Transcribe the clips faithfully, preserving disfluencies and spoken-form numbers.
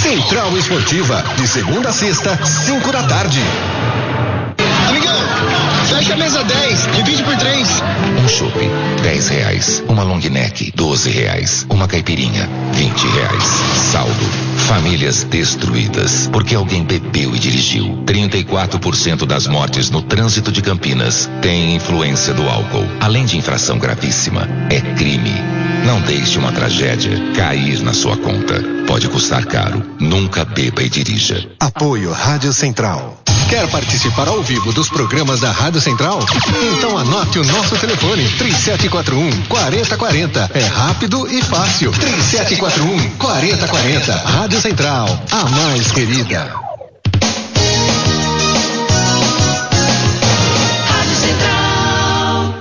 Central Esportiva, de segunda a sexta, cinco da tarde. Amigão, fecha a mesa dez, divide por três. Um chopp, dez reais. Uma long neck, doze reais. Uma caipirinha, vinte reais. Saldo. Famílias destruídas porque alguém bebeu e dirigiu. trinta e quatro por cento das mortes no trânsito de Campinas têm influência do álcool. Além de infração gravíssima, é crime. Não deixe uma tragédia cair na sua conta. Pode custar caro. Nunca beba e dirija. Apoio Rádio Central. Quer participar ao vivo dos programas da Rádio Central? Então anote o nosso telefone, três sete quatro um, quatro zero quatro zero. É rápido e fácil. três sete quatro um, quatro zero quatro zero. Rádio Central, a mais querida. Rádio Central.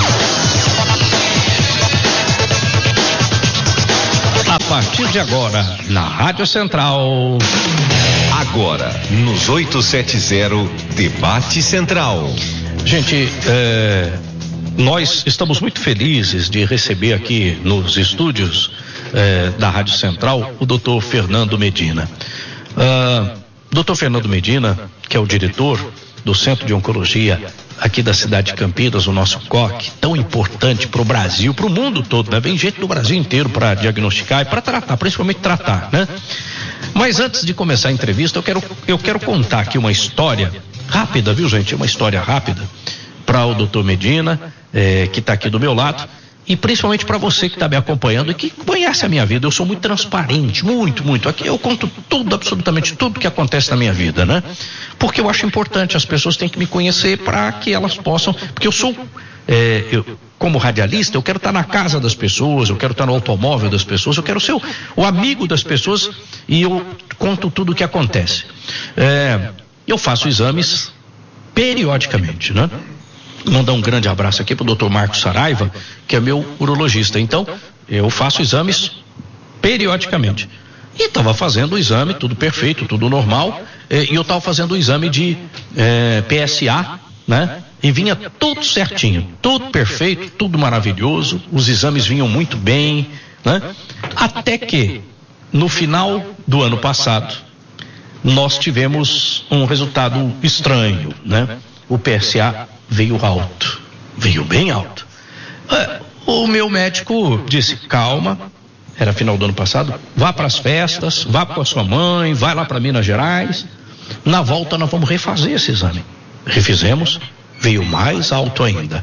A partir de agora, na Rádio Central. Agora, nos oitocentos e setenta, Debate Central. Gente, é, nós estamos muito felizes de receber aqui nos estúdios é, da Rádio Central o doutor Fernando Medina. Ah, doutor Fernando Medina, que é o diretor do Centro de Oncologia aqui da cidade de Campinas, o nosso C O C, tão importante para o Brasil, para o mundo todo, né? Vem gente do Brasil inteiro para diagnosticar e para tratar, principalmente tratar, né? Mas antes de começar a entrevista, eu quero, eu quero contar aqui uma história rápida, viu, gente? Uma história rápida para o doutor Medina, é, que está aqui do meu lado, e principalmente para você que está me acompanhando e que conhece a minha vida. Eu sou muito transparente, muito, muito. Aqui eu conto tudo, absolutamente tudo que acontece na minha vida, né? Porque eu acho importante, as pessoas têm que me conhecer para que elas possam, porque eu sou, é, eu, como radialista, eu quero estar na casa das pessoas, eu quero estar no automóvel das pessoas, eu quero ser o, o amigo das pessoas e eu conto tudo o que acontece. É, eu faço exames periodicamente, né? Mandar um grande abraço aqui pro doutor Marcos Saraiva, que é meu urologista. Então, eu faço exames periodicamente. E estava fazendo o exame, tudo perfeito, tudo normal, eh, e eu estava fazendo o exame de eh, P S A, né? E vinha tudo certinho, tudo perfeito, tudo maravilhoso, os exames vinham muito bem, né? Até que, no final do ano passado, nós tivemos um resultado estranho, né? O P S A veio alto, veio bem alto. É, o meu médico disse, calma, era final do ano passado, vá para as festas, vá com a sua mãe, vai lá para Minas Gerais, na volta nós vamos refazer esse exame. Refizemos, veio mais alto ainda.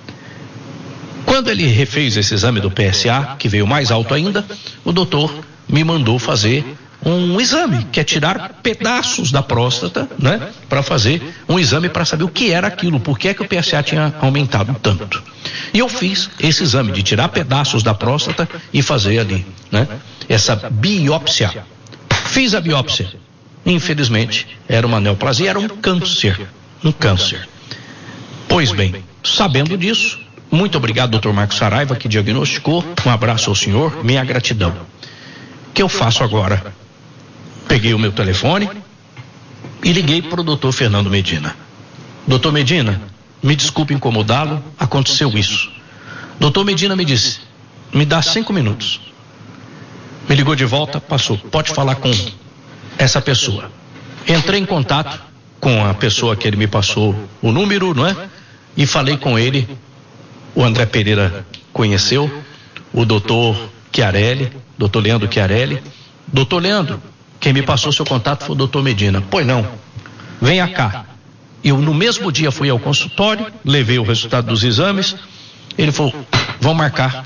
Quando ele refez esse exame do P S A, que veio mais alto ainda, o doutor me mandou fazer um exame, que é tirar pedaços da próstata, né? Para fazer um exame para saber o que era aquilo, por que é que o P S A tinha aumentado tanto. E eu fiz esse exame de tirar pedaços da próstata e fazer ali, né? Essa biópsia. Fiz a biópsia. Infelizmente, era uma neoplasia, era um câncer. Um câncer. Pois bem, sabendo disso, muito obrigado, doutor Marcos Saraiva, que diagnosticou. Um abraço ao senhor, minha gratidão. O que eu faço agora? Peguei o meu telefone e liguei para o doutor Fernando Medina. Doutor Medina, me desculpe incomodá-lo, aconteceu isso. Doutor Medina me disse, me dá cinco minutos. Me ligou de volta, passou, pode falar com essa pessoa. Entrei em contato com a pessoa que ele me passou o número, não é? E falei com ele, o André Pereira conheceu, o doutor Chiarelli, doutor Leandro Chiarelli. Doutor Leandro, quem me passou seu contato foi o doutor Medina. Pois não, venha cá. Eu no mesmo dia fui ao consultório, levei o resultado dos exames, ele falou, vão marcar.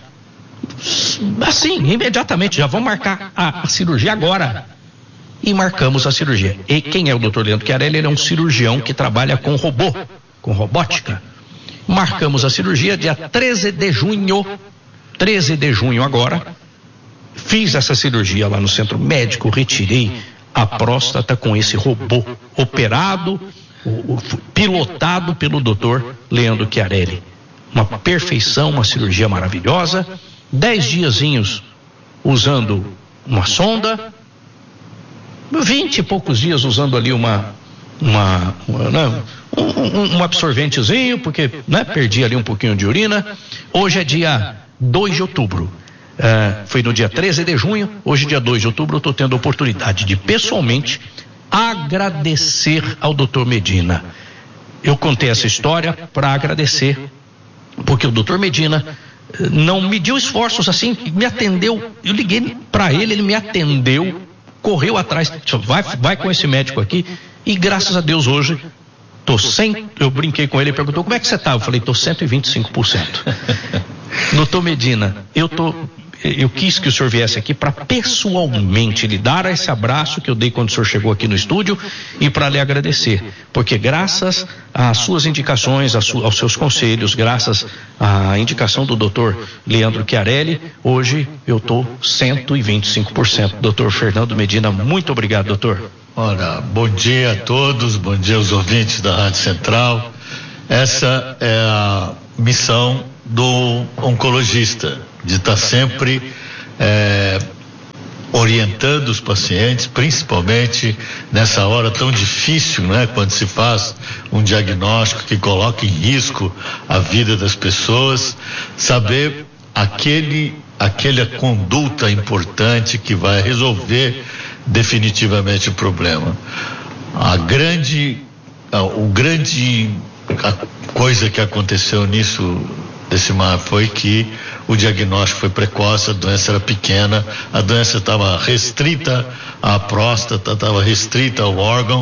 Assim, imediatamente, já vão marcar a, a cirurgia agora. E marcamos a cirurgia. E quem é o doutor Leandro Chiarelli? Ele é um cirurgião que trabalha com robô, com robótica. Marcamos a cirurgia dia treze de junho, treze de junho agora. Fiz essa cirurgia lá no centro médico, retirei a próstata com esse robô operado, o, o, pilotado pelo doutor Leandro Chiarelli. Uma perfeição, uma cirurgia maravilhosa. Dez diazinhos usando uma sonda, vinte e poucos dias usando ali uma, uma, uma né, um, um absorventezinho, porque né, perdi ali um pouquinho de urina. Hoje é dia dois de outubro. É, foi no dia treze de junho, hoje dia dois de outubro, eu estou tendo a oportunidade de pessoalmente agradecer ao doutor Medina. Eu contei essa história para agradecer, porque o doutor Medina não mediu esforços assim, me atendeu, eu liguei para ele, ele me atendeu, correu atrás, vai, vai com esse médico aqui, e graças a Deus hoje tô cem, eu brinquei com ele, ele perguntou como é que você tá? Eu falei, tô cento e vinte e cinco por cento. Doutor Medina, eu tô eu quis que o senhor viesse aqui para pessoalmente lhe dar esse abraço que eu dei quando o senhor chegou aqui no estúdio e para lhe agradecer, porque graças às suas indicações, aos seus conselhos, graças à indicação do doutor Leandro Chiarelli, hoje eu estou cento e vinte e cinco por cento. Doutor Fernando Medina, muito obrigado, doutor. Ora, bom dia a todos, bom dia aos ouvintes da Rádio Central. Essa é a missão do oncologista, de estar sempre é, orientando os pacientes, principalmente nessa hora tão difícil, né, quando se faz um diagnóstico que coloca em risco a vida das pessoas, saber aquele, aquela conduta importante que vai resolver definitivamente o problema. A grande, a, o grande a coisa que aconteceu nisso, Decimar, foi que o diagnóstico foi precoce, a doença era pequena, a doença estava restrita à próstata, estava restrita ao órgão,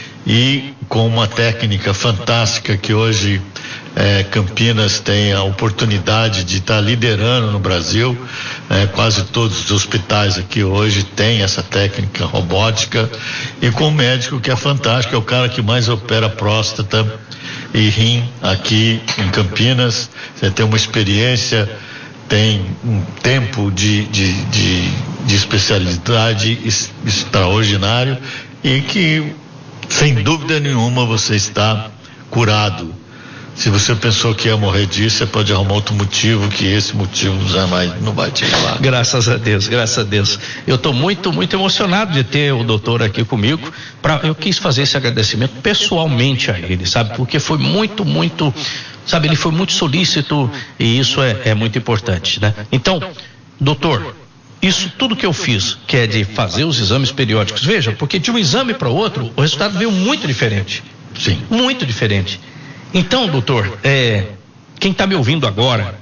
e com uma técnica fantástica que hoje eh, Campinas tem a oportunidade de estar liderando no Brasil, eh, quase todos os hospitais aqui hoje têm essa técnica robótica, e com um médico que é fantástico, é o cara que mais opera próstata e rim aqui em Campinas. Você tem uma experiência, tem um tempo de, de, de, de especialidade extraordinário, e que, sem dúvida nenhuma, você está curado. Se você pensou que ia morrer disso, você pode arrumar outro motivo, que esse motivo jamais não vai te levar. Graças a Deus, graças a Deus. Eu estou muito, muito emocionado de ter o doutor aqui comigo. Pra, eu quis fazer esse agradecimento pessoalmente a ele, sabe? Porque foi muito, muito, sabe? Ele foi muito solícito, e isso é, é muito importante, né? Então, doutor, isso tudo que eu fiz, que é de fazer os exames periódicos, veja, porque de um exame para outro, o resultado veio muito diferente. Sim. Muito diferente. Então, doutor, é, quem está me ouvindo agora,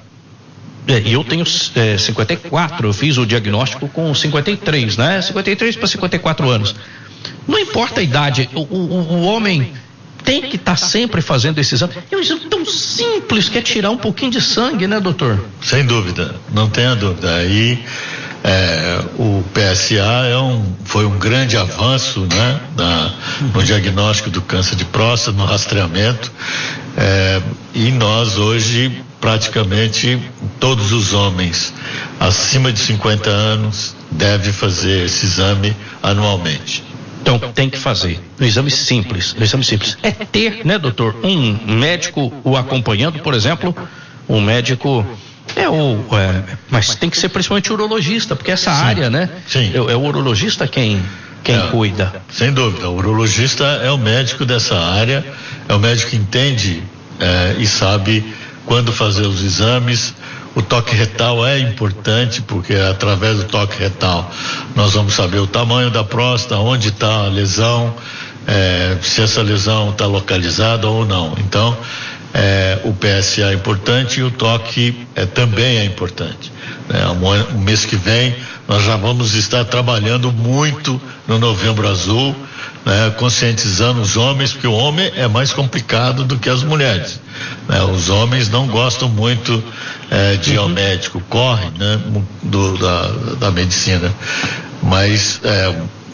é, eu tenho é, cinquenta e quatro, eu fiz o diagnóstico com cinquenta e três, né? cinquenta e três para cinquenta e quatro anos. Não importa a idade, o, o, o homem tem que estar tá sempre fazendo esse exame. É um exame tão simples que é tirar um pouquinho de sangue, né, doutor? Sem dúvida, não tenha dúvida. Aí é, o P S A é um, foi um grande avanço, né, na, no diagnóstico do câncer de próstata, no rastreamento, é, e nós hoje praticamente todos os homens acima de cinquenta anos devem fazer esse exame anualmente. Então tem que fazer um exame simples, um exame simples. É ter, né, doutor, um médico o acompanhando, por exemplo, um médico é o, é, mas tem que ser principalmente urologista, porque essa sim, área, né? Sim. É, é o urologista quem quem é, cuida. Sem dúvida, o urologista é o médico dessa área, é o médico que entende é, e sabe quando fazer os exames. O toque retal é importante, porque através do toque retal nós vamos saber o tamanho da próstata, onde está a lesão, é, se essa lesão está localizada ou não. Então, é, o P S A é importante e o toque é, também é importante. É, o mês que vem nós já vamos estar trabalhando muito no Novembro Azul, né, conscientizando os homens, porque o homem é mais complicado do que as mulheres, né? Os homens não gostam muito é, de ir ao médico, correm, né, do, da, da medicina, mas é,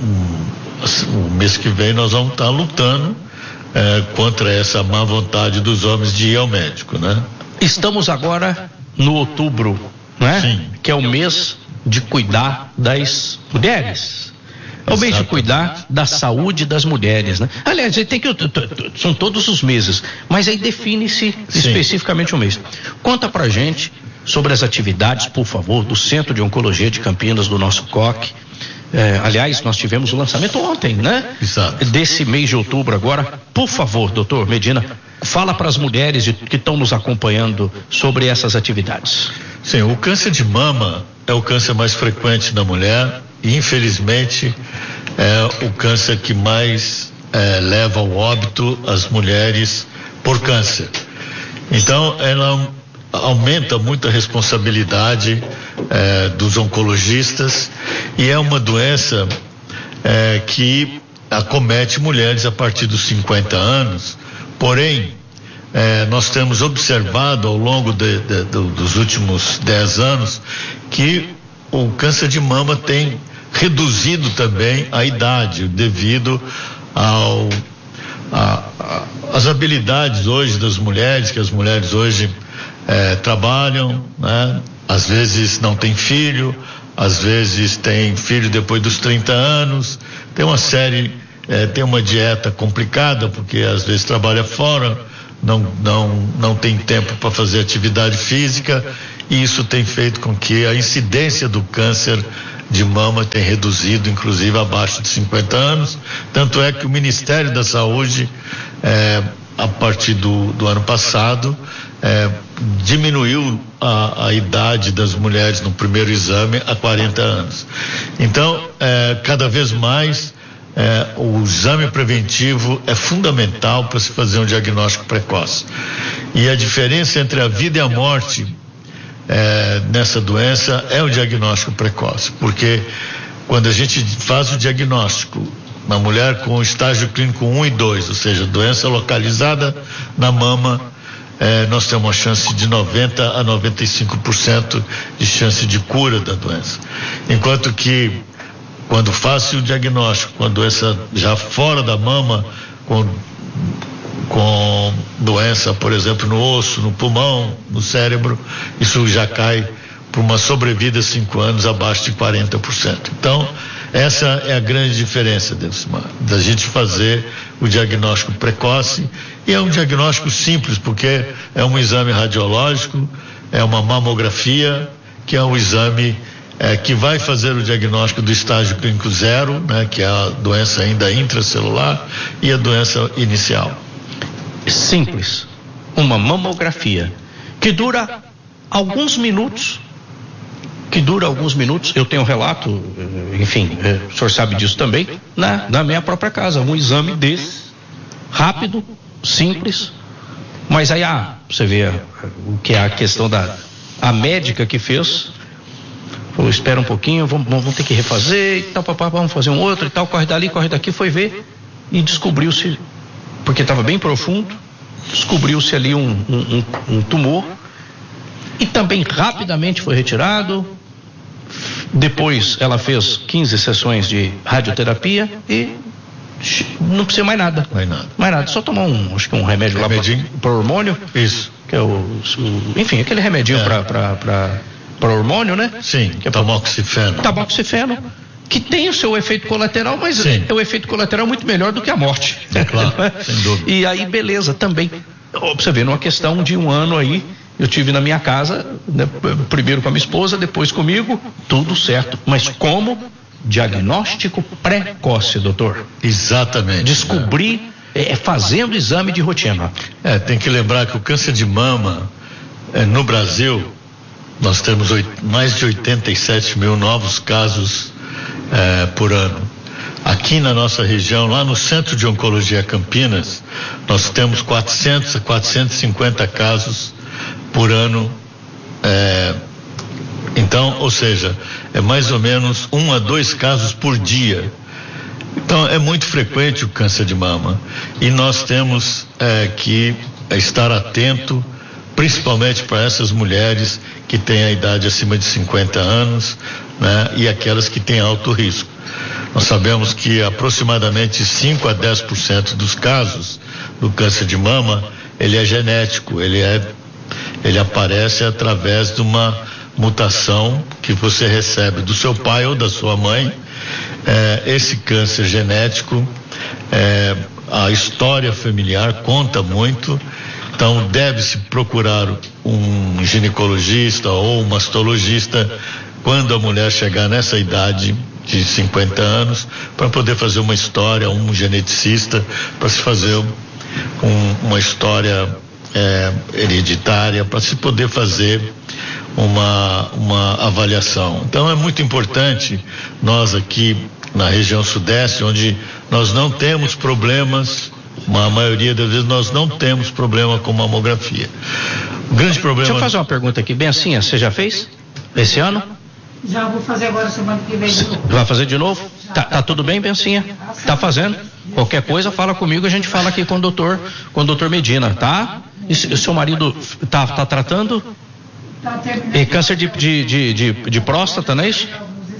um, o mês que vem nós vamos estar lutando é, contra essa má vontade dos homens de ir ao médico, né? Estamos agora no outubro, né? Sim. Que é o mês de cuidar das mulheres. É o mês de cuidar da saúde das mulheres, né? Aliás, tem que são todos os meses, mas aí define-se especificamente o mês. Conta pra gente sobre as atividades, por favor, do Centro de Oncologia de Campinas, do nosso C O C. É, aliás, nós tivemos o lançamento ontem, né? Exato. Desse mês de outubro agora. Por favor, doutor Medina, fala para as mulheres de, que estão nos acompanhando sobre essas atividades. Sim, o câncer de mama é o câncer mais frequente na mulher e, infelizmente, é o câncer que mais é, leva ao óbito as mulheres por câncer. Então, ela aumenta muito a responsabilidade é, dos oncologistas e é uma doença é, que acomete mulheres a partir dos cinquenta anos, porém, é, nós temos observado ao longo de, de, de, dos últimos dez anos que o câncer de mama tem reduzido também a idade devido ao a, a, as habilidades hoje das mulheres, que as mulheres hoje é, trabalham, né? Às vezes não tem filho, às vezes tem filho depois dos trinta anos, tem uma série, é, tem uma dieta complicada, porque às vezes trabalha fora, não, não, não tem tempo para fazer atividade física, e isso tem feito com que a incidência do câncer de mama tenha reduzido, inclusive abaixo de cinquenta anos. Tanto é que o Ministério da Saúde, é, a partir do, do ano passado, é, diminuiu a, a idade das mulheres no primeiro exame a quarenta anos. Então, é, cada vez mais, é, o exame preventivo é fundamental para se fazer um diagnóstico precoce. E a diferença entre a vida e a morte é, nessa doença é o diagnóstico precoce, porque quando a gente faz o diagnóstico na mulher com estágio clínico um e dois, ou seja, doença localizada na mama, É, nós temos uma chance de noventa a noventa e cinco por cento de chance de cura da doença. Enquanto que, quando faz o diagnóstico com a doença já fora da mama, com, com doença, por exemplo, no osso, no pulmão, no cérebro, isso já cai para uma sobrevida cinco anos abaixo de quarenta por cento. Então, essa é a grande diferença da gente fazer o diagnóstico precoce, e é um diagnóstico simples, porque é um exame radiológico, é uma mamografia, que é um exame é, que vai fazer o diagnóstico do estágio clínico zero, né, que é a doença ainda intracelular, e a doença inicial. Simples, uma mamografia que dura alguns minutos, que dura alguns minutos, eu tenho um relato, enfim, o senhor sabe disso também, na, na minha própria casa, um exame desse, rápido, simples, mas aí, ah, você vê o que é a questão da, a médica que fez, falou, espera um pouquinho, vamos, vamos ter que refazer e tal, papá, vamos fazer um outro e tal, corre dali, corre daqui, foi ver e descobriu-se, porque estava bem profundo, descobriu-se ali um, um, um tumor, e também rapidamente foi retirado. Depois ela fez quinze sessões de radioterapia e não precisa mais nada. Mais nada. Mais nada. Só tomar um, acho que um remédio Remedinho. lá para hormônio. Isso. Que é o, o enfim, aquele remedinho é. para hormônio, né? Sim, que é tamoxifeno. Tamoxifeno, que tem o seu efeito colateral, mas Sim. é o efeito colateral muito melhor do que a morte. É claro, sem dúvida. E aí, beleza, também. Você vê, numa questão de um ano aí, eu tive na minha casa, né, primeiro com a minha esposa, depois comigo, tudo certo. Mas como diagnóstico precoce, doutor? Exatamente. Descobrir, é, fazendo exame de rotina. É, tem que lembrar que o câncer de mama, é, no Brasil, nós temos oito, mais de oitenta e sete mil novos casos é, por ano. Aqui na nossa região, lá no Centro de Oncologia Campinas, nós temos quatrocentos a quatrocentos e cinquenta casos por ano, é, então, ou seja, é mais ou menos um a dois casos por dia. Então, é muito frequente o câncer de mama e nós temos é, que estar atento, principalmente para essas mulheres que têm a idade acima de cinquenta anos, né, e aquelas que têm alto risco. Nós sabemos que aproximadamente cinco a dez por cento dos casos do câncer de mama, ele é genético, ele é ele aparece através de uma mutação que você recebe do seu pai ou da sua mãe. É, esse câncer genético, é, a história familiar conta muito, então deve-se procurar um ginecologista ou um mastologista quando a mulher chegar nessa idade de cinquenta anos, para poder fazer uma história, um geneticista, para se fazer um, uma história É, hereditária, para se poder fazer uma, uma avaliação. Então é muito importante nós aqui na região sudeste, onde nós não temos problemas, a maioria das vezes nós não temos problema com mamografia. O grande problema... Deixa eu fazer uma pergunta aqui, bem assim, você já fez esse ano? Já vou fazer agora semana que vem. Vai fazer de novo? Tá, tá tudo bem, Bencinha? Tá fazendo? Qualquer coisa, fala comigo, a gente fala aqui com o doutor, com o doutor Medina, tá? E o seu marido tá, tá tratando? E câncer de, de, de, de, de próstata, não é isso?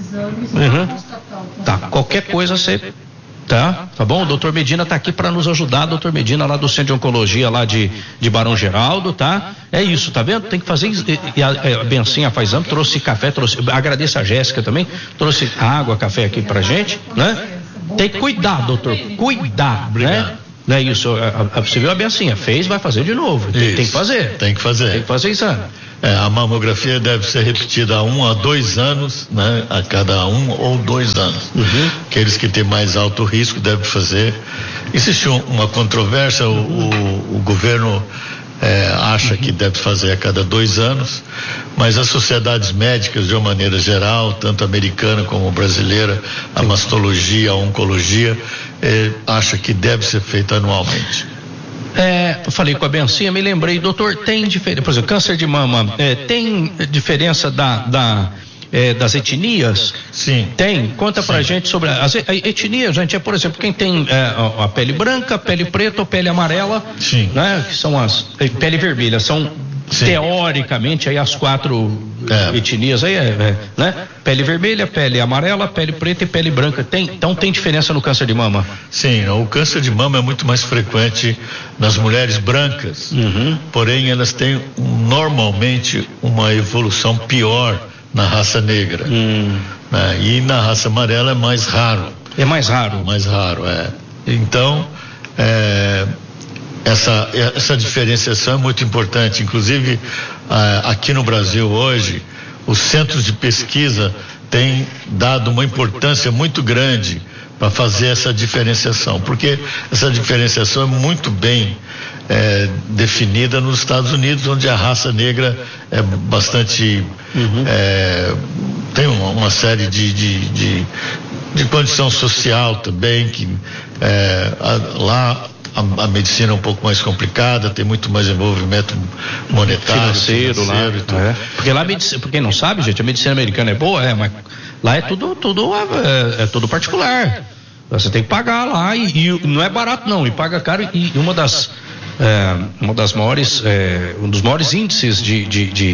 Uhum. Tá, qualquer coisa você... Tá, tá bom? O doutor Medina tá aqui para nos ajudar, doutor Medina lá do Centro de Oncologia lá de, de Barão Geraldo, tá? É isso, tá vendo? Tem que fazer, e a, a Bencinha faz amplo, trouxe café, trouxe, agradeço a Jéssica também, trouxe água, café aqui pra gente, né? Tem que cuidar, doutor, cuidar, Obrigado. né? Não é isso, a, a, você viu a Bencinha, fez, vai fazer de novo, tem, tem que fazer. Tem que fazer. Tem que fazer exame. É, a mamografia deve ser repetida a um a dois anos, né? A cada um ou dois anos. Uhum. Aqueles que têm mais alto risco devem fazer. Existe um, uma controvérsia, o, o, o governo é, acha que deve fazer a cada dois anos, mas as sociedades médicas, de uma maneira geral, tanto americana como brasileira, a mastologia, a oncologia, é, acha que deve ser feita anualmente. É, eu falei com a Bencinha, me lembrei, doutor, tem diferença, por exemplo, câncer de mama, é, tem diferença da, da, é, das etnias? Sim. Tem? Conta pra Sim. gente sobre as etnias, gente, é, por exemplo, quem tem é, a pele branca, pele preta ou pele amarela, Sim. né, que são as, pele vermelha, são Sim. teoricamente aí as quatro é. etnias aí, é, é, né? Pele vermelha, pele amarela, pele preta e pele branca. Tem, então tem diferença no câncer de mama? Sim, o câncer de mama é muito mais frequente nas mulheres brancas, uhum. porém elas têm normalmente uma evolução pior na raça negra, hum. né? E na raça amarela é mais raro. É mais raro? Mais raro, é. Então, é... Essa, essa diferenciação é muito importante. Inclusive, ah, aqui no Brasil hoje, os centros de pesquisa têm dado uma importância muito grande para fazer essa diferenciação, porque essa diferenciação é muito bem é, definida nos Estados Unidos, onde a raça negra é bastante uhum. é, tem uma, uma série de, de, de, de condição social também, que é, a, lá A, a medicina é um pouco mais complicada, tem muito mais envolvimento monetário, financeiro, financeiro lá, e tudo. É. Porque lá, medicina, porque não sabe, gente, a medicina americana é boa, é, mas lá é tudo, tudo é, é tudo particular. Você tem que pagar lá e, e não é barato não, e paga caro, e uma das é, uma das maiores, é, um dos maiores índices de, de, de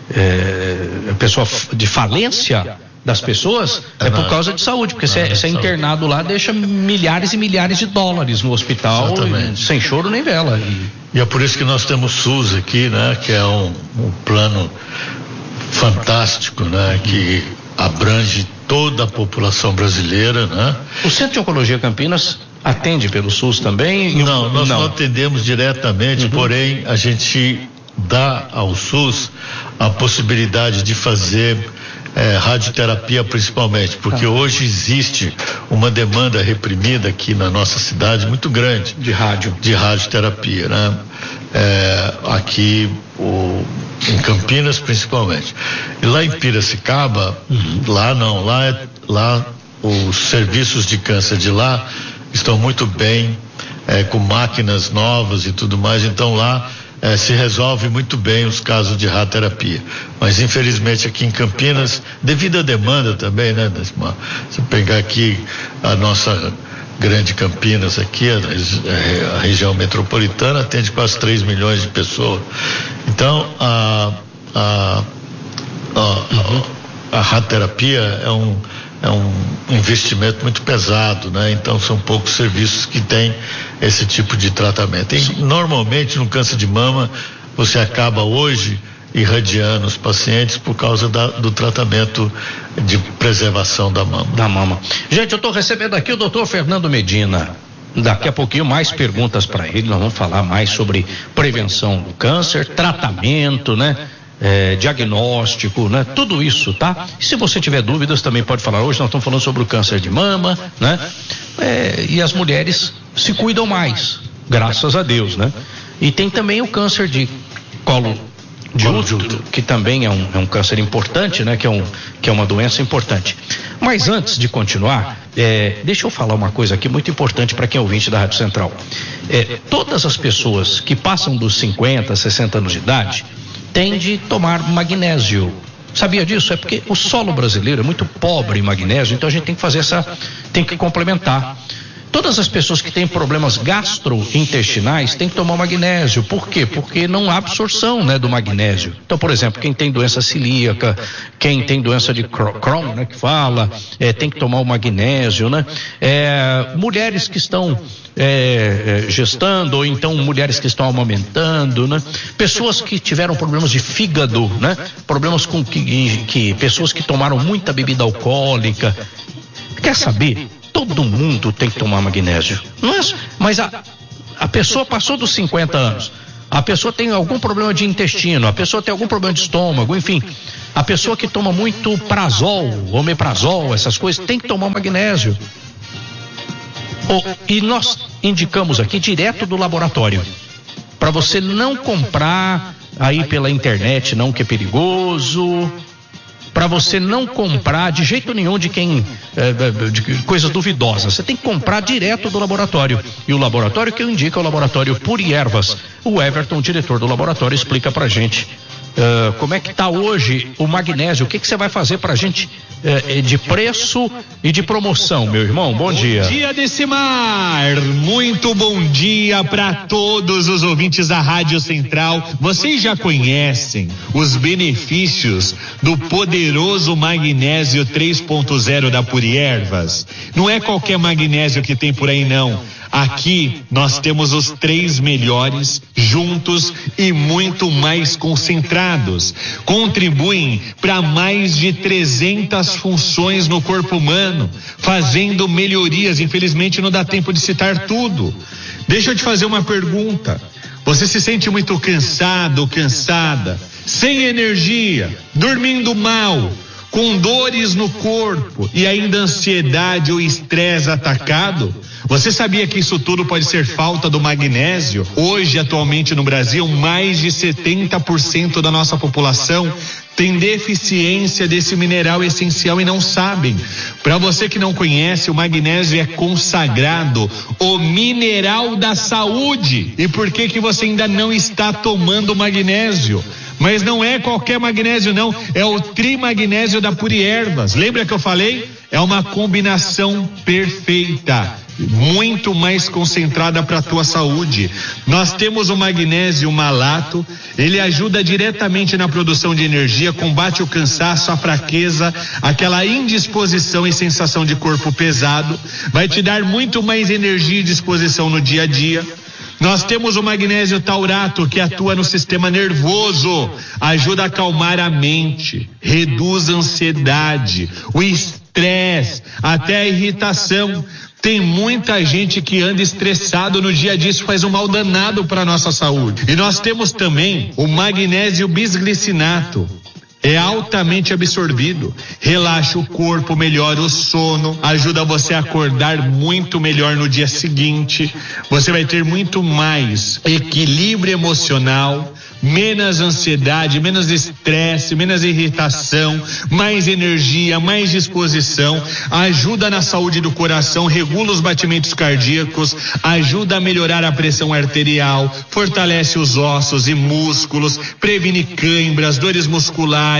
é, pessoa de falência das pessoas é, é por causa de saúde, porque você é, é internado lá, deixa milhares e milhares de dólares no hospital, sem choro nem vela. E... e é por isso que nós temos SUS aqui, né, que é um, um plano fantástico, né, que abrange toda a população brasileira, né? O Centro de Oncologia Campinas atende pelo SUS também? Não, nós não, não atendemos diretamente, uhum. porém a gente dá ao SUS a possibilidade de fazer É, radioterapia principalmente, porque ah. hoje existe uma demanda reprimida aqui na nossa cidade muito grande de rádio, de radioterapia, né? É, aqui o, em Campinas principalmente, e lá em Piracicaba, uhum. lá não, lá, é, lá os serviços de câncer de lá estão muito bem, é, com máquinas novas e tudo mais, então lá É, se resolve muito bem os casos de radioterapia, mas infelizmente aqui em Campinas, devido à demanda também, né, se pegar aqui a nossa grande Campinas aqui, a, a região metropolitana atende quase três milhões de pessoas, então a a, a, a, a radioterapia é um é um investimento muito pesado, né? Então são poucos serviços que têm esse tipo de tratamento. E, normalmente no câncer de mama você acaba hoje irradiando os pacientes por causa da, do tratamento de preservação da mama. Da mama. Gente, eu estou recebendo aqui o doutor Fernando Medina. Daqui a pouquinho mais perguntas para ele, nós vamos falar mais sobre prevenção do câncer, tratamento, né? É, diagnóstico, né? Tudo isso, tá? E se você tiver dúvidas também pode falar. Hoje nós estamos falando sobre o câncer de mama, né? É, e as mulheres se cuidam mais, graças a Deus, né? E tem também o câncer de colo de útero, que também é um, é um câncer importante, né? Que é, um, que é uma doença importante. Mas antes de continuar, é, deixa eu falar uma coisa aqui muito importante para quem é ouvinte da Rádio Central. É, todas as pessoas que passam dos cinquenta, sessenta anos de idade têm de tomar magnésio. Sabia disso? É porque o solo brasileiro é muito pobre em magnésio, então a gente tem que fazer essa, tem que complementar. Todas as pessoas que têm problemas gastrointestinais têm que tomar magnésio. Por quê? Porque não há absorção, né, do magnésio. Então, por exemplo, quem tem doença celíaca, quem tem doença de Crohn, né, que fala, é, tem que tomar o magnésio, né? É, mulheres que estão é, é, gestando, ou então mulheres que estão amamentando, né? Pessoas que tiveram problemas de fígado, né? Problemas com que, que pessoas que tomaram muita bebida alcoólica. Quer saber? Todo mundo tem que tomar magnésio. Não é, mas a, a pessoa passou dos cinquenta anos, a pessoa tem algum problema de intestino, a pessoa tem algum problema de estômago, enfim, a pessoa que toma muito prazol, omeprazol, essas coisas, tem que tomar magnésio. Oh, e nós indicamos aqui direto do laboratório, para você não comprar aí pela internet, não, que é perigoso. Para você não comprar de jeito nenhum de quem é, de coisas duvidosas. Você tem que comprar direto do laboratório. E o laboratório que eu indico é o laboratório Puri Ervas. O Everton, o diretor do laboratório, explica pra gente uh, como é que tá hoje o magnésio. O que que você vai fazer pra gente uh, de preço e de promoção, meu irmão? Bom dia. Bom dia, Decimar. Muito bom dia para todos os ouvintes da Rádio Central. Vocês já conhecem os benefícios do poderoso magnésio três ponto zero da Puri Ervas? Não é qualquer magnésio que tem por aí, não. Aqui nós temos os três melhores juntos e muito mais concentrados. Contribuem para mais de trezentas funções no corpo humano, fazendo melhorias. Infelizmente não dá tempo de citar tudo. Deixa eu te fazer uma pergunta. Você se sente muito cansado, cansada, sem energia, dormindo mal, com dores no corpo e ainda ansiedade ou estresse atacado? Você sabia que isso tudo pode ser falta do magnésio? Hoje, atualmente no Brasil, mais de setenta por cento da nossa população tem deficiência desse mineral essencial e não sabem. Para você que não conhece, o magnésio é consagrado, o mineral da saúde. E por que que você ainda não está tomando magnésio? Mas não é qualquer magnésio, não, é o trimagnésio da Puri Ervas. Lembra que eu falei? É uma combinação perfeita, muito mais concentrada para a tua saúde. Nós temos o magnésio malato, ele ajuda diretamente na produção de energia, combate o cansaço, a fraqueza, aquela indisposição e sensação de corpo pesado, vai te dar muito mais energia e disposição no dia a dia. Nós temos o magnésio taurato, que atua no sistema nervoso, ajuda a acalmar a mente, reduz a ansiedade, o estresse, até a irritação. Tem muita gente que anda estressado no dia a dia, isso faz um mal danado para a nossa saúde. E nós temos também o magnésio bisglicinato. É altamente absorvido, relaxa o corpo, melhora o sono, ajuda você a acordar muito melhor no dia seguinte. Você vai ter muito mais equilíbrio emocional, menos ansiedade, menos estresse, menos irritação, mais energia, mais disposição, ajuda na saúde do coração, regula os batimentos cardíacos, ajuda a melhorar a pressão arterial, fortalece os ossos e músculos, previne câimbras, dores musculares,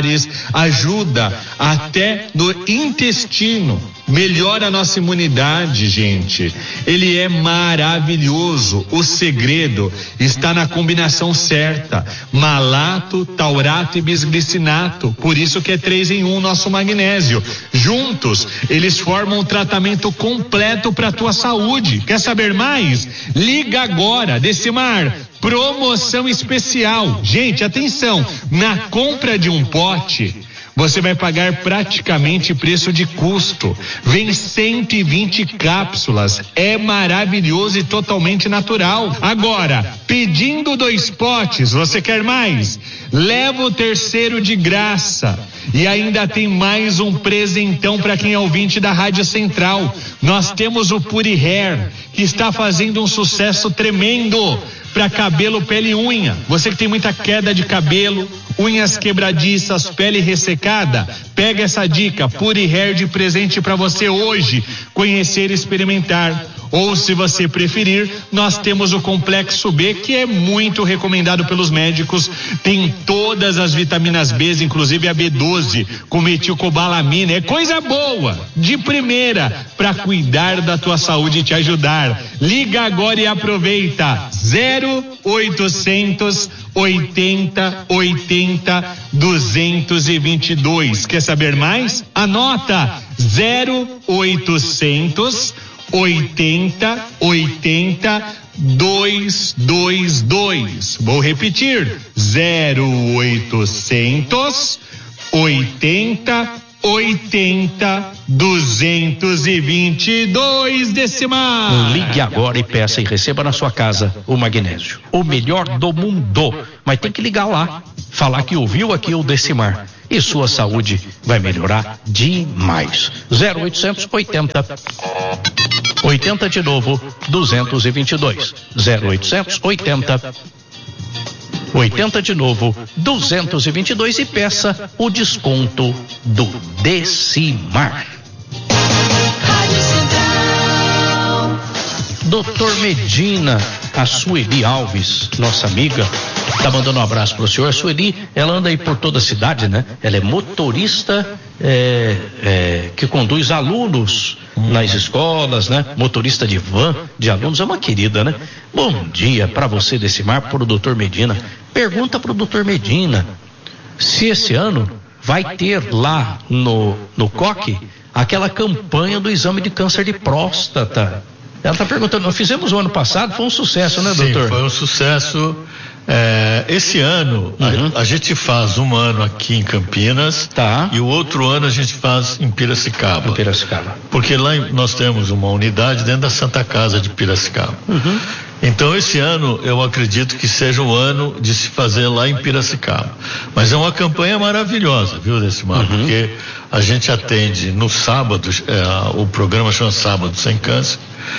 ajuda até no intestino, melhora a nossa imunidade, gente. Ele é maravilhoso. O segredo está na combinação certa: malato, taurato e bisglicinato. Por isso que é três em um nosso magnésio. Juntos, eles formam um tratamento completo para a tua saúde. Quer saber mais? Liga agora, Decimar. Promoção especial. Gente, atenção, na compra de um pote, você vai pagar praticamente preço de custo. Vem cento e vinte cápsulas. É maravilhoso e totalmente natural. Agora, pedindo dois potes, você quer mais? Leva o terceiro de graça. E ainda tem mais um presentão para quem é ouvinte da Rádio Central. Nós temos o Puri Hair, que está fazendo um sucesso tremendo para cabelo, pele e unha. Você que tem muita queda de cabelo, unhas quebradiças, pele ressecada, pega essa dica, Puri Hair de presente para você hoje conhecer e experimentar. Ou, se você preferir, nós temos o Complexo B, que é muito recomendado pelos médicos. Tem todas as vitaminas B, inclusive a B doze, com metilcobalamina. É coisa boa, de primeira, para cuidar da tua saúde e te ajudar. Liga agora e aproveita. zero oitocentos oitenta oitenta duzentos e vinte e dois. Quer saber mais? Anota: zero oitocentos oitenta oitenta duzentos e vinte e dois. Vou repetir: zero oitocentos oitenta oitenta duzentos e vinte e dois, Decimar. Ligue agora e peça e receba na sua casa o magnésio, o melhor do mundo. Mas tem que ligar lá, falar que ouviu aqui o Decimar, e sua saúde vai melhorar demais. zero oitocentos oitenta oitenta de novo duzentos e vinte e dois. zero oitocentos oitenta oitenta de novo duzentos e vinte e dois e peça o desconto do Decimar. Doutor Medina, a Sueli Alves, nossa amiga, tá mandando um abraço pro senhor. A Sueli, ela anda aí por toda a cidade, né? Ela é motorista é, é, que conduz alunos nas escolas, né? Motorista de van de alunos, é uma querida, né? Bom dia para você, Decimar, pro doutor Medina. Pergunta pro doutor Medina se esse ano vai ter lá no, no C O C aquela campanha do exame de câncer de próstata. Ela está perguntando, nós fizemos o ano passado, foi um sucesso, né, doutor? Sim, foi um sucesso. É, esse ano, uhum. a, a gente faz um ano aqui em Campinas, tá. E o outro ano a gente faz em Piracicaba. Em Piracicaba. Porque lá em, nós temos uma unidade dentro da Santa Casa de Piracicaba. Uhum. Então esse ano eu acredito que seja o ano de se fazer lá em Piracicaba. Mas é uma campanha maravilhosa, viu, Decimar? Uhum. Porque a gente atende no sábado, é, o programa chama Sábado Sem Câncer,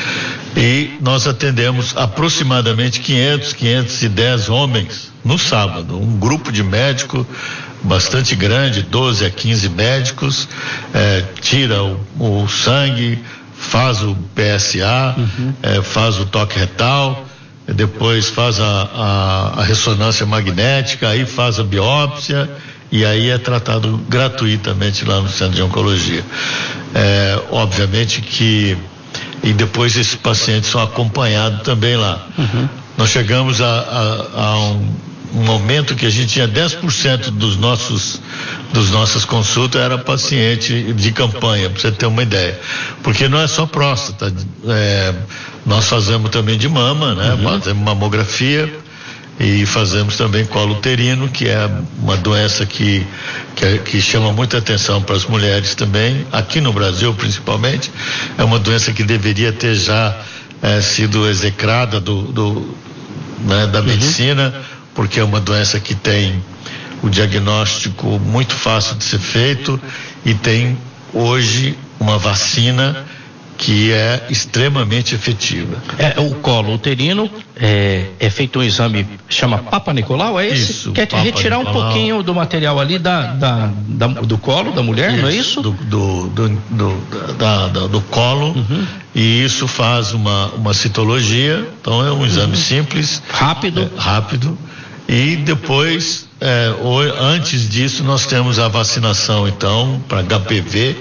e nós atendemos aproximadamente quinhentos, quinhentos e dez homens no sábado. Um grupo de médicos bastante grande, doze a quinze médicos, é, tira o, o sangue, faz o P S A, uhum. é, faz o toque retal, depois faz a, a, a ressonância magnética, aí faz a biópsia e aí é tratado gratuitamente lá no Centro de Oncologia. É, obviamente que e depois esses pacientes são acompanhados também lá. Uhum. Nós chegamos a, a, a um, um momento que a gente tinha dez por cento dos nossos dos nossas consultas era paciente de campanha, para você ter uma ideia. Porque não é só próstata, é, nós fazemos também de mama, né? Uhum. Fazemos mamografia e fazemos também colo uterino, que é uma doença que, que, que chama muita atenção para as mulheres também, aqui no Brasil principalmente. É uma doença que deveria ter já é, sido execrada do, do, né, da medicina, uhum. porque é uma doença que tem o diagnóstico muito fácil de ser feito e tem hoje uma vacina que é extremamente efetiva. É, o colo uterino é, é feito um exame, chama Papa Nicolau, é esse? Isso, quer te Papa retirar Nicolau. Um pouquinho do material ali da, da, da, do colo da mulher, Isso, não é isso? Do, do, do, do, da, da, do colo, uhum. E isso faz uma, uma citologia, então é um exame uhum. simples. Rápido. É, rápido. E depois, é, ou, antes disso, nós temos a vacinação, então, para H P V.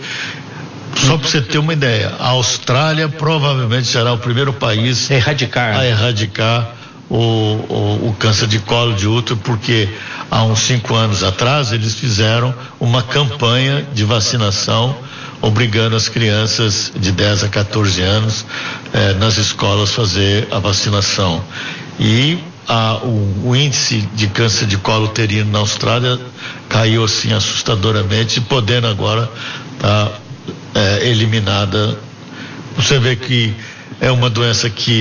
Só para você ter uma ideia, a Austrália provavelmente será o primeiro país erradicar. a erradicar o, o, o câncer de colo de útero, porque há uns cinco anos atrás eles fizeram uma campanha de vacinação obrigando as crianças de dez a quatorze anos eh, nas escolas fazer a vacinação. E a, o, o índice de câncer de colo uterino na Austrália caiu assim assustadoramente, podendo agora estar tá, É, eliminada. Você vê que é uma doença que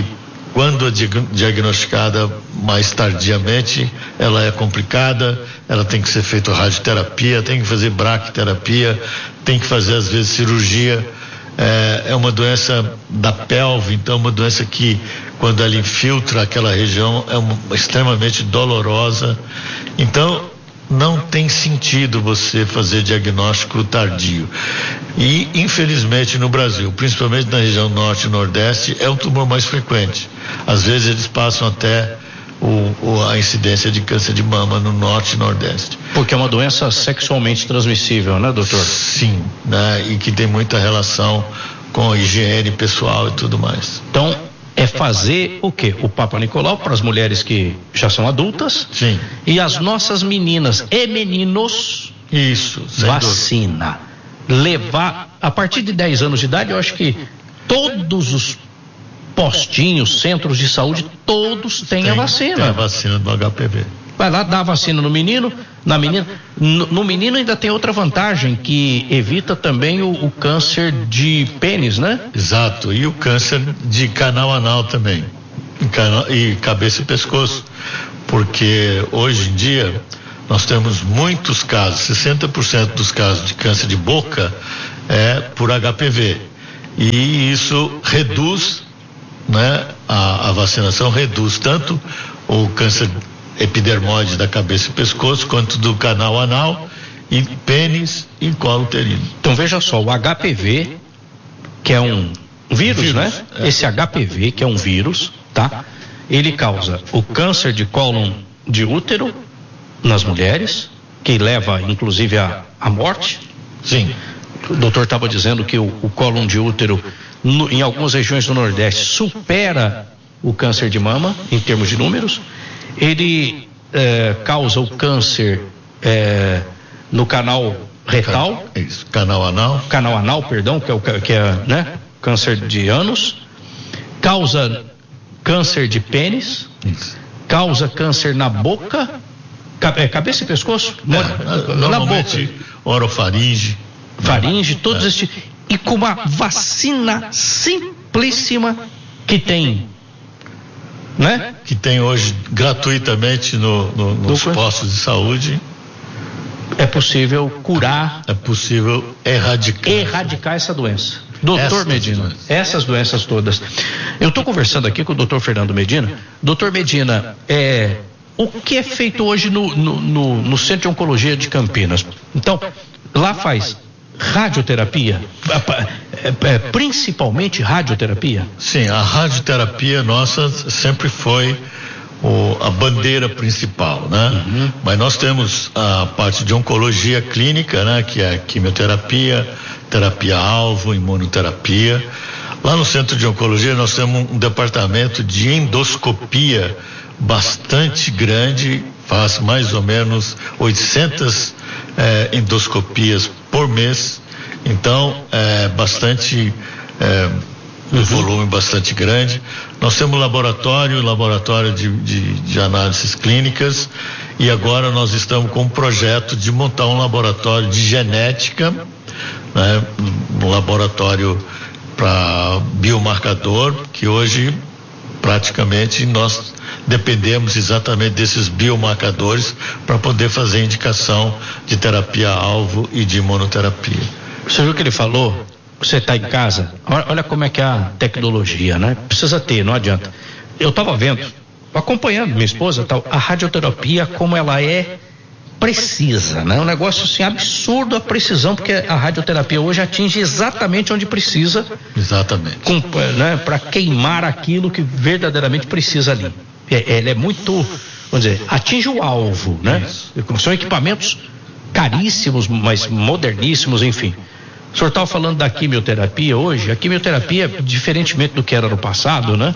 quando diagnosticada mais tardiamente, ela é complicada, ela tem que ser feita radioterapia, tem que fazer braquiterapia, tem que fazer às vezes cirurgia. É, é uma doença da pelve, então uma doença que quando ela infiltra aquela região é uma, extremamente dolorosa. Então não tem sentido você fazer diagnóstico tardio. E, infelizmente, no Brasil, principalmente na região norte e nordeste, é o tumor mais frequente. Às vezes eles passam até o, o, a incidência de câncer de mama no norte e nordeste. Porque é uma doença sexualmente transmissível, né, doutor? Sim, né? E que tem muita relação com a higiene pessoal e tudo mais. Então, é fazer o quê? O Papa Nicolau para as mulheres que já são adultas. Sim. E as nossas meninas e meninos. Isso. Vacina. Levar, a partir de dez anos de idade, eu acho que todos os postinhos, centros de saúde, todos têm tem, a vacina. Tem a vacina do H P V. Vai lá, dá a vacina no menino, na menina. No, no menino ainda tem outra vantagem, que evita também o, o câncer de pênis, né? Exato, e o câncer de canal anal também, e, canal, e cabeça e pescoço, porque hoje em dia nós temos muitos casos, sessenta por cento dos casos de câncer de boca é por H P V, e isso reduz, né, a, a vacinação reduz tanto o câncer epidermoide da cabeça e pescoço, quanto do canal anal, e pênis e colo uterino. Então veja só, o H P V, que é um vírus, vírus né? É. Esse H P V, que é um vírus, tá? Ele causa o câncer de cólon de útero nas mulheres, que leva inclusive à a, a morte. Sim. O doutor estava dizendo que o, o cólon de útero, no, em algumas regiões do Nordeste, supera o câncer de mama, em termos de números. Ele é, causa o câncer é, no canal retal. Isso, canal anal. Canal anal, perdão, que é o que é, né? Câncer de ânus. Causa câncer de pênis. Isso. Causa câncer na boca, é, cabeça e pescoço. É, na, na boca. Orofaringe. Faringe, todos é. esses. E com uma vacina simplíssima que tem. Né? Que tem hoje gratuitamente no, no, nos Do postos de saúde. É possível curar. É possível erradicar. Erradicar essa doença. Doutor Medina, doenças. essas doenças todas. Eu estou conversando aqui com o doutor Fernando Medina. Doutor Medina, é, o que é feito hoje no, no, no, no Centro de Oncologia de Campinas? Então, lá faz radioterapia, é, é, principalmente radioterapia? Sim, a radioterapia nossa sempre foi o, a bandeira principal, né? Uhum. Mas nós temos a parte de oncologia clínica, né? Que é quimioterapia, terapia-alvo, imunoterapia. Lá no Centro de Oncologia nós temos um departamento de endoscopia bastante grande, faz mais ou menos oitocentas eh, endoscopias por mês, então é bastante, é, um volume bastante grande. Nós temos laboratório, laboratório de, de, de análises clínicas, e agora nós estamos com um projeto de montar um laboratório de genética, né, um laboratório para biomarcador, que hoje praticamente nós dependemos exatamente desses biomarcadores para poder fazer indicação de terapia-alvo e de imunoterapia. Você viu o que ele falou? Você está em casa, olha como é que é a tecnologia, né? Precisa ter, não adianta. Eu estava vendo, acompanhando minha esposa, tal, a radioterapia, como ela é precisa, né? Um negócio assim absurdo a precisão, porque a radioterapia hoje atinge exatamente onde precisa. Exatamente. Né, para queimar aquilo que verdadeiramente precisa ali. É, ela é muito, vamos dizer, atinge o alvo, né? Isso. São equipamentos caríssimos, mas moderníssimos, enfim. O senhor estava falando da quimioterapia hoje. A quimioterapia, diferentemente do que era no passado, né?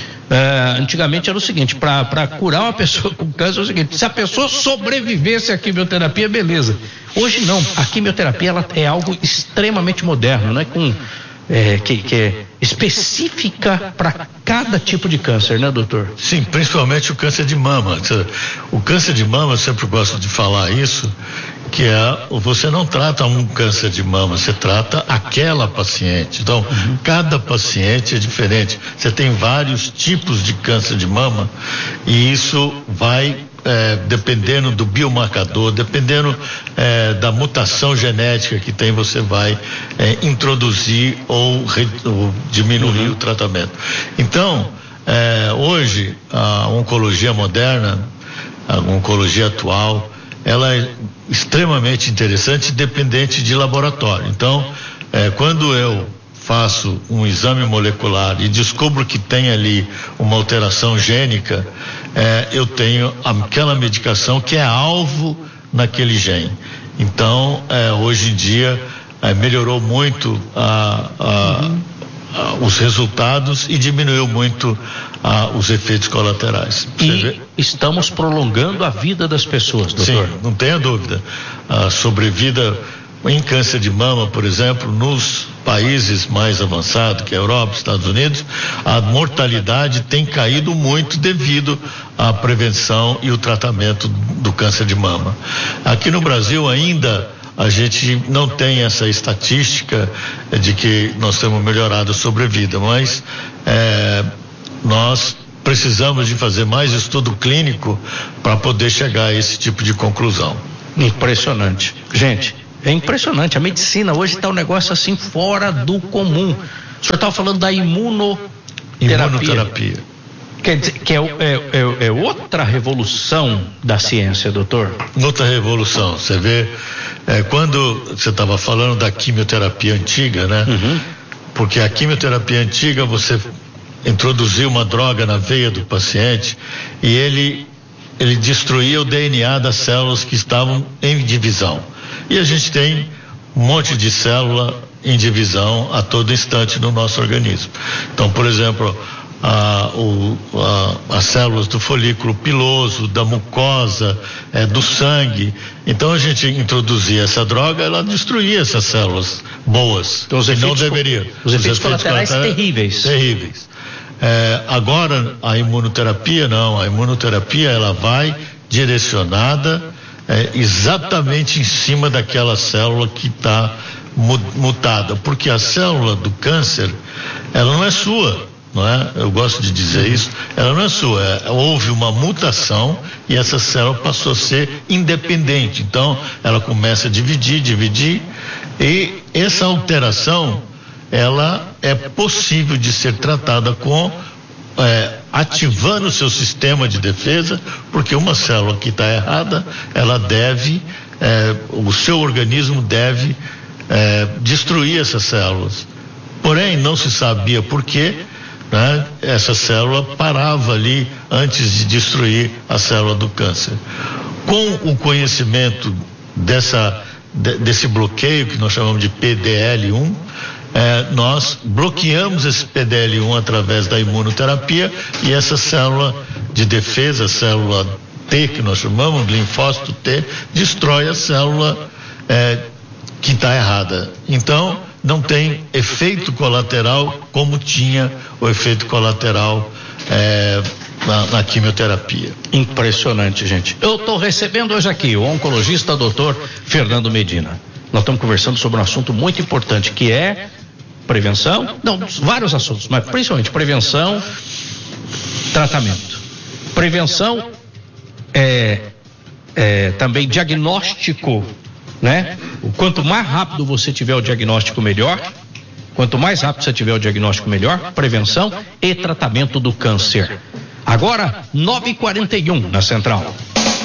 Uh, antigamente era o seguinte, para curar uma pessoa com câncer é o seguinte, se a pessoa sobrevivesse à quimioterapia, beleza. Hoje não, a quimioterapia ela é algo extremamente moderno, né? Com, é, que, que é específica para cada tipo de câncer, né, doutor? Sim, principalmente o câncer de mama. O câncer de mama, eu sempre gosto de falar isso, que é, você não trata um câncer de mama, você trata aquela paciente. Então, uhum. cada paciente é diferente. Você tem vários tipos de câncer de mama e isso vai É, dependendo do biomarcador, dependendo é, da mutação genética que tem, você vai é, introduzir ou, re, ou diminuir uhum. o tratamento. Então, é, hoje, a oncologia moderna, a oncologia atual, ela é extremamente interessante, dependente de laboratório. Então, é, quando eu faço um exame molecular e descubro que tem ali uma alteração gênica, é, eu tenho aquela medicação que é alvo naquele gene. Então, é, hoje em dia, é, melhorou muito a, a, uhum. a, os resultados e diminuiu muito a, os efeitos colaterais. Você e vê? Estamos prolongando a vida das pessoas, doutor. Sim, não tenha dúvida. A sobrevida em câncer de mama, por exemplo, nos países mais avançados, que é a Europa, Estados Unidos, a mortalidade tem caído muito devido à prevenção e o tratamento do câncer de mama. Aqui no Brasil ainda a gente não tem essa estatística de que nós temos melhorado a sobrevida, mas é, nós precisamos de fazer mais estudo clínico para poder chegar a esse tipo de conclusão. Impressionante. Gente, é impressionante, a medicina hoje está um negócio assim fora do comum. O senhor estava falando da imunoterapia. Imunoterapia. Quer dizer, que é, é, é, é outra revolução da ciência, doutor? Outra revolução, você vê, é, quando você estava falando da quimioterapia antiga, né? Uhum. Porque a quimioterapia antiga, você introduzia uma droga na veia do paciente e ele, ele destruía o D N A das células que estavam em divisão. E a gente tem um monte de célula em divisão a todo instante no nosso organismo. Então, por exemplo, a, o, a, as células do folículo piloso, da mucosa, é, do sangue. Então, a gente introduzia essa droga, ela destruía essas células boas. Então, os efeitos, não deveria. Os, os efeitos, efeitos colaterais, colaterais terríveis. Terríveis. É, agora, a imunoterapia não. A imunoterapia, ela vai direcionada É, exatamente em cima daquela célula que está mutada, porque a célula do câncer, ela não é sua, não é? Eu gosto de dizer isso, ela não é sua, é, houve uma mutação e essa célula passou a ser independente, então ela começa a dividir, dividir, e essa alteração, ela é possível de ser tratada com É, ativando o seu sistema de defesa, porque uma célula que está errada, ela deve, é, o seu organismo deve é, destruir essas células. Porém, não se sabia por quê, né? Essa célula parava ali antes de destruir a célula do câncer. Com o conhecimento dessa, de, desse bloqueio que nós chamamos de P D L um, É, nós bloqueamos esse P D L um através da imunoterapia e essa célula de defesa, a célula T, que nós chamamos, linfócito T, destrói a célula é, que está errada. Então, não tem efeito colateral como tinha o efeito colateral é, na, na quimioterapia. Impressionante, gente. Eu estou recebendo hoje aqui o oncologista doutor Fernando Medina. Nós estamos conversando sobre um assunto muito importante, que é prevenção, não, vários assuntos, mas principalmente prevenção, tratamento. Prevenção é, é também diagnóstico, né? O quanto mais rápido você tiver o diagnóstico, melhor. Quanto mais rápido você tiver o diagnóstico, melhor. Prevenção e tratamento do câncer. Agora, nove e quarenta e um na Central.